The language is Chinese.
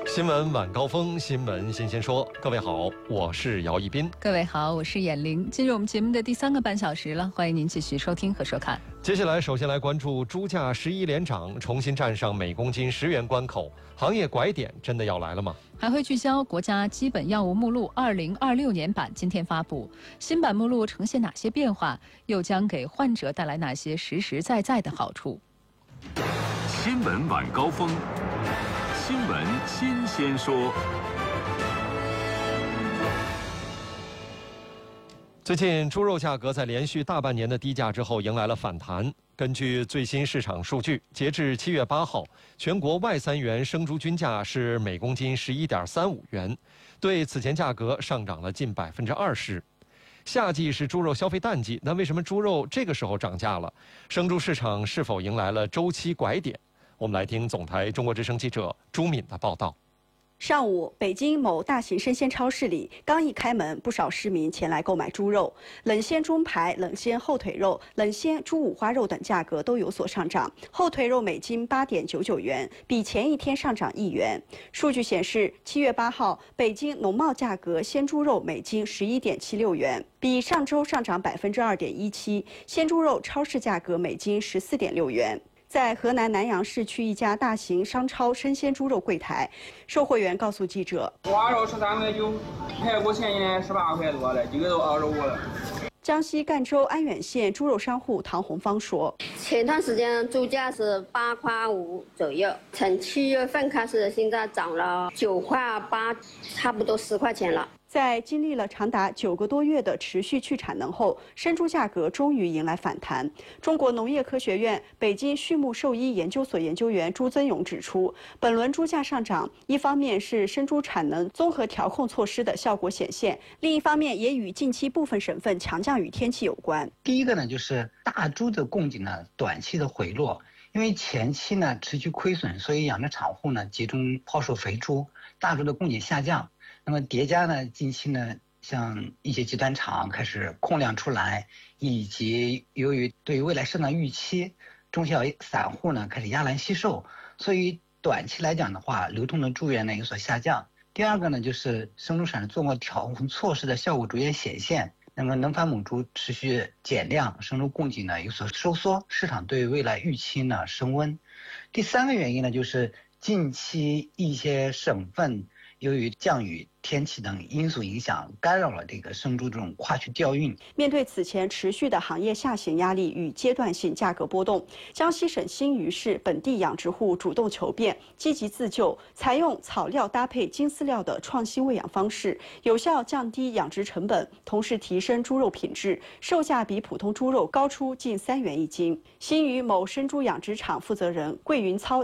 新闻晚高峰，新闻新鲜说。各位好，我是姚一斌。 各位好，我是闫玲。进入我们节目的第3个半小时了，欢迎您继续收听和收看。 接下来，首先来关注猪价11连涨，重新站上每公斤10元关口，行业拐点真的要来了吗？ 还会聚焦国家基本药物目录2026年版今天发布，新版目录呈现哪些变化，又将给患者带来哪些实实在在的好处？ 新闻晚高峰，新闻新鲜说。 最近猪肉价格在连续大半年的低价之后迎来了反弹。根据最新市场数据，截至7月8号，全国外3元生猪均价是每公斤11.35元，对此前价格上涨了近20%。夏季是猪肉消费淡季，那为什么猪肉这个时候涨价了？生猪市场是否迎来了周期拐点？我们来听总台中国之声记者朱敏的报道。 上午，北京某大型生鲜超市里刚一开门，不少市民前来购买猪肉。冷鲜中排、冷鲜后腿肉、冷鲜猪五花肉等价格都有所上涨，后腿肉每斤8.99元，比前一天上涨1元。数据显示，7月8号，北京农贸价格鲜猪肉每斤11.76元，比上周上涨2.17%。鲜猪肉超市价格每斤14.6元。在河南南阳市区一家大型商超生鲜猪肉柜台，售货员告诉记者：“ 花肉13.9，排骨前一天18块多了，今个都25了。” 江西赣州安远县猪肉商户唐红芳说：“ 前段时间猪价是8块5左右，从7月份开始，现在涨了9块8，差不多10块钱了。” 在经历了长达9个多月的持续去产能后，生猪价格终于迎来反弹。中国农业科学院北京畜牧兽医研究所研究员朱增勇指出，本轮猪价上涨，一方面是生猪产能综合调控措施的效果显现，另一方面也与近期部分省份强降雨天气有关。 第一个呢，就是大猪的供给呢短期的回落，因为前期呢持续亏损，所以养殖场户呢集中抛售肥猪，大猪的供给下降。那么叠加呢，近期呢，像一些集团厂开始控量出来，以及由于对于未来市场预期，中小散户呢开始压栏惜售，所以短期来讲的话，流通的猪源呢有所下降。第二个呢，就是生猪产综合调控措施的效果逐渐显现，那么能繁母猪持续减量，生猪供给呢有所收缩，市场对未来预期呢升温。第三个原因呢，就是近期一些省份由于降雨天气等因素影响，干扰了这个生猪这种跨区调运。 面对此前持续的行业下行压力与阶段性价格波动，江西省新余市本地养殖户主动求变，积极自救，采用草料搭配精饲料的创新喂养方式，有效降低养殖成本，同时提升猪肉品质，售价比普通猪肉高出近3元一斤。新余某生猪养殖场负责人桂云操